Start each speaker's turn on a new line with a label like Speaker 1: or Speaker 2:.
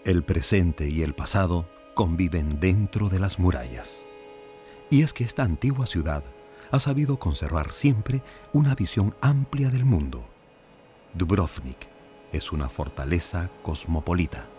Speaker 1: El presente y el pasado conviven dentro de las murallas. Y es que esta antigua ciudad ha sabido conservar siempre una visión amplia del mundo. Dubrovnik es una fortaleza cosmopolita.